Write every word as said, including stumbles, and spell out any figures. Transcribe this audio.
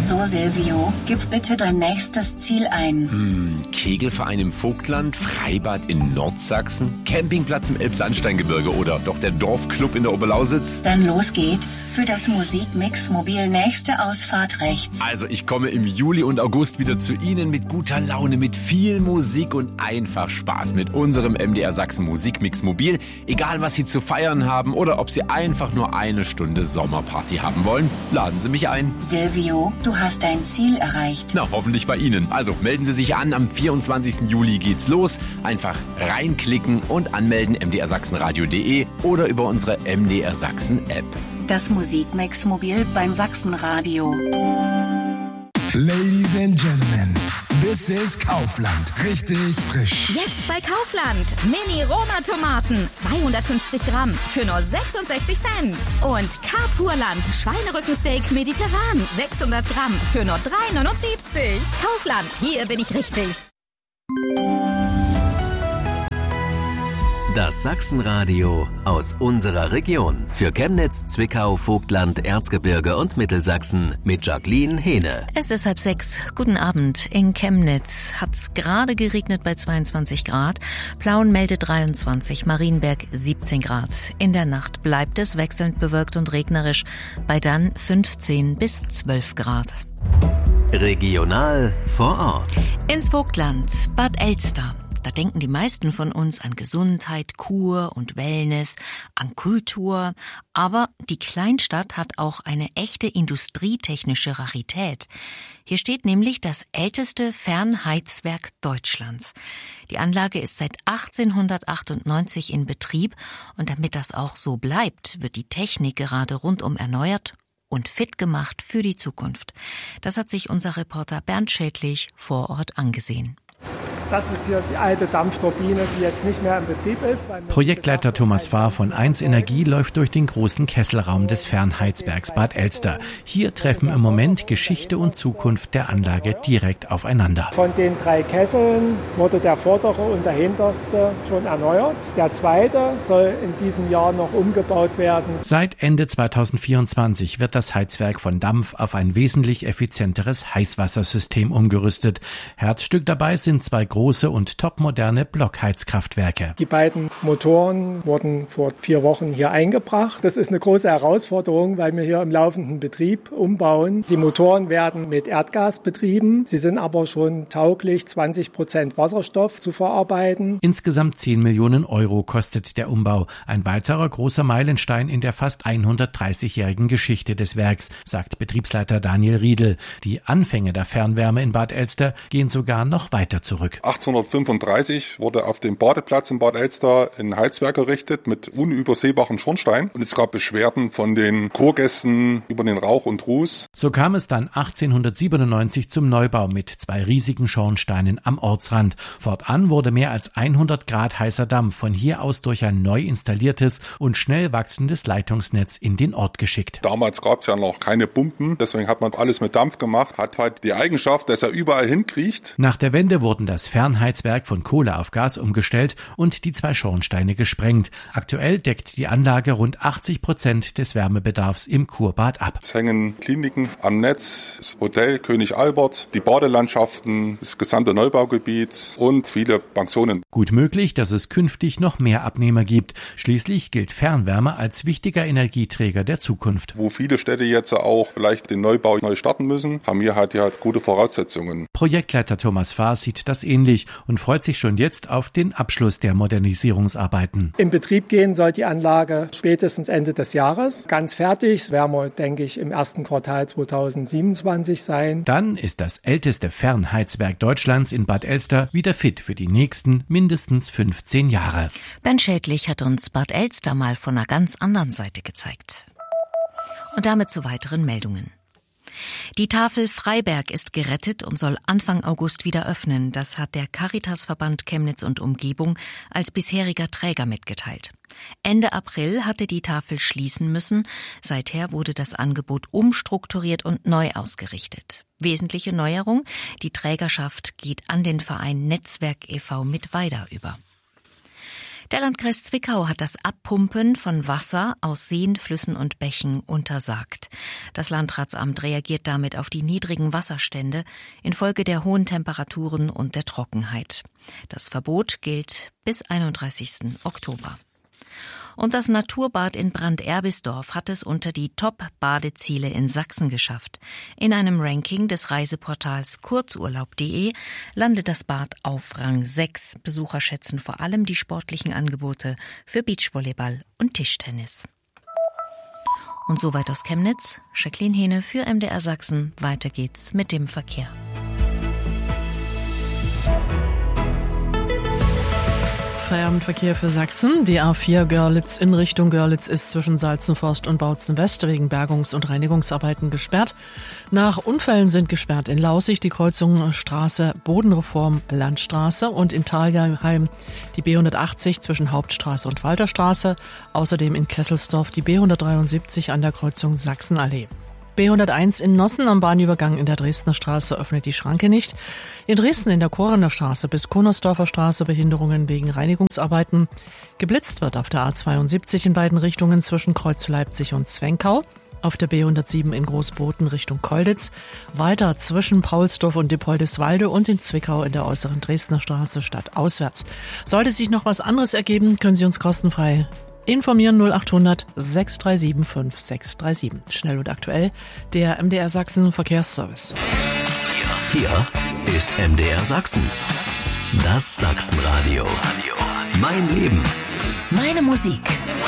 So, Silvio, gib bitte dein nächstes Ziel ein. Hm, Kegelverein im Vogtland, Freibad in Nordsachsen, Campingplatz im Elbsandsteingebirge oder doch der Dorfclub in der Oberlausitz? Dann los geht's für das Musikmix-Mobil nächste Ausfahrt rechts. Also ich komme im Juli und August wieder zu Ihnen mit guter Laune, mit viel Musik und einfach Spaß mit unserem M D R Sachsen Musikmix-Mobil. Egal, was Sie zu feiern haben oder ob Sie einfach nur eine Stunde Sommerparty haben wollen, laden Sie mich ein. Silvio, du hast dein Ziel erreicht. Na, hoffentlich bei Ihnen. Also melden Sie sich an, am vierundzwanzigsten Juli geht's los. Einfach reinklicken und anmelden m d r sachsenradio punkt d e oder über unsere M D R Sachsen App. Das Musikmix-Mobil beim Sachsenradio. Ladies and Gentlemen, this is Kaufland. Richtig frisch. Jetzt bei Kaufland. Mini-Roma-Tomaten. zweihundertfünfzig Gramm für nur sechsundsechzig Cent. Und Carpurland Schweinerückensteak mediterran. sechshundert Gramm für nur drei neunundsiebzig. Kaufland, hier bin ich richtig. Das Sachsenradio aus unserer Region. Für Chemnitz, Zwickau, Vogtland, Erzgebirge und Mittelsachsen mit Jacqueline Hehne. Es ist halb sechs. Guten Abend. In Chemnitz hat's gerade geregnet bei zweiundzwanzig Grad. Plauen meldet dreiundzwanzig, Marienberg siebzehn Grad. In der Nacht bleibt es wechselnd bewölkt und regnerisch bei dann fünfzehn bis zwölf Grad. Regional vor Ort. Ins Vogtland, Bad Elster. Da denken die meisten von uns an Gesundheit, Kur und Wellness, an Kultur. Aber die Kleinstadt hat auch eine echte industrietechnische Rarität. Hier steht nämlich das älteste Fernheizwerk Deutschlands. Die Anlage ist seit achtzehnhundertachtundneunzig in Betrieb. Und damit das auch so bleibt, wird die Technik gerade rundum erneuert und fit gemacht für die Zukunft. Das hat sich unser Reporter Bernd Schädlich vor Ort angesehen. Das ist hier die alte Dampfturbine, die jetzt nicht mehr in Betrieb ist. Projektleiter Thomas Fahr von eins Energie läuft durch den großen Kesselraum des Fernheizwerks Bad Elster. Hier treffen im Moment Geschichte und Zukunft der Anlage direkt aufeinander. Von den drei Kesseln wurde der vordere und der hinterste schon erneuert. Der zweite soll in diesem Jahr noch umgebaut werden. Seit Ende zweitausendvierundzwanzig wird das Heizwerk von Dampf auf ein wesentlich effizienteres Heißwassersystem umgerüstet. Herzstück dabei sind zwei große und topmoderne Blockheizkraftwerke. Die beiden Motoren wurden vor vier Wochen hier eingebracht. Das ist eine große Herausforderung, weil wir hier im laufenden Betrieb umbauen. Die Motoren werden mit Erdgas betrieben. Sie sind aber schon tauglich, zwanzig Prozent Wasserstoff zu verarbeiten. Insgesamt zehn Millionen Euro kostet der Umbau. Ein weiterer großer Meilenstein in der fast hundertdreißigjährigen Geschichte des Werks, sagt Betriebsleiter Daniel Riedel. Die Anfänge der Fernwärme in Bad Elster gehen sogar noch weiter zurück. achtzehnhundertfünfunddreißig wurde auf dem Badeplatz in Bad Elster ein Heizwerk errichtet mit unübersehbaren Schornstein. Und es gab Beschwerden von den Kurgästen über den Rauch und Ruß. So kam es dann achtzehnhundertsiebenundneunzig zum Neubau mit zwei riesigen Schornsteinen am Ortsrand. Fortan wurde mehr als hundert Grad heißer Dampf von hier aus durch ein neu installiertes und schnell wachsendes Leitungsnetz in den Ort geschickt. Damals gab es ja noch keine Pumpen, deswegen hat man alles mit Dampf gemacht. Hat halt die Eigenschaft, dass er überall hinkriecht. Nach der Wende wurden das Fernheizwerk von Kohle auf Gas umgestellt und die zwei Schornsteine gesprengt. Aktuell deckt die Anlage rund achtzig Prozent des Wärmebedarfs im Kurbad ab. Es hängen Kliniken am Netz, das Hotel König Albert, die Badelandschaften, das gesamte Neubaugebiet und viele Pensionen. Gut möglich, dass es künftig noch mehr Abnehmer gibt. Schließlich gilt Fernwärme als wichtiger Energieträger der Zukunft. Wo viele Städte jetzt auch vielleicht den Neubau neu starten müssen, haben wir halt ja gute Voraussetzungen. Projektleiter Thomas Fahr sieht das ähnlich und freut sich schon jetzt auf den Abschluss der Modernisierungsarbeiten. In Betrieb gehen soll die Anlage spätestens Ende des Jahres. Ganz fertig werden wir, denke ich, im ersten Quartal zweitausendsiebenundzwanzig sein. Dann ist das älteste Fernheizwerk Deutschlands in Bad Elster wieder fit für die nächsten mindestens fünfzehn Jahre. Ben Schädlich hat uns Bad Elster mal von einer ganz anderen Seite gezeigt. Und damit zu weiteren Meldungen. Die Tafel Freiberg ist gerettet und soll Anfang August wieder öffnen. Das hat der Caritasverband Chemnitz und Umgebung als bisheriger Träger mitgeteilt. Ende April hatte die Tafel schließen müssen. Seither wurde das Angebot umstrukturiert und neu ausgerichtet. Wesentliche Neuerung: die Trägerschaft geht an den Verein Netzwerk e V mit Weida über. Der Landkreis Zwickau hat das Abpumpen von Wasser aus Seen, Flüssen und Bächen untersagt. Das Landratsamt reagiert damit auf die niedrigen Wasserstände infolge der hohen Temperaturen und der Trockenheit. Das Verbot gilt bis einunddreißigsten Oktober. Und das Naturbad in Brand-Erbisdorf hat es unter die Top-Badeziele in Sachsen geschafft. In einem Ranking des Reiseportals kurzurlaub punkt de landet das Bad auf Rang sechs. Besucher schätzen vor allem die sportlichen Angebote für Beachvolleyball und Tischtennis. Und soweit aus Chemnitz. Jacqueline Hehne für M D R Sachsen. Weiter geht's mit dem Verkehr. Feierabendverkehr für Sachsen. Die A vier Görlitz in Richtung Görlitz ist zwischen Salzenforst und Bautzen West wegen Bergungs- und Reinigungsarbeiten gesperrt. Nach Unfällen sind gesperrt in Laußig die Kreuzung Straße Bodenreform Landstraße und in Thalheim die B hundertachtzig zwischen Hauptstraße und Walterstraße. Außerdem in Kesselsdorf die B hundertdreiundsiebzig an der Kreuzung Sachsenallee. B hunderteins in Nossen am Bahnübergang in der Dresdner Straße öffnet die Schranke nicht. In Dresden in der Korener Straße bis Konersdorfer Straße Behinderungen wegen Reinigungsarbeiten. Geblitzt wird auf der A zweiundsiebzig in beiden Richtungen zwischen Kreuz Leipzig und Zwenkau. Auf der B hundertsieben in Großboten Richtung Kolditz. Weiter zwischen Paulsdorf und Dippoldiswalde und in Zwickau in der äußeren Dresdner Straße stadtauswärts. Sollte sich noch was anderes ergeben, können Sie uns kostenfrei informieren. Null achthundert sechs drei sieben fünf sechs drei sieben. Schnell und aktuell, der M D R Sachsen Verkehrsservice. Hier ist M D R Sachsen. Das Sachsenradio. Mein Leben. Meine Musik.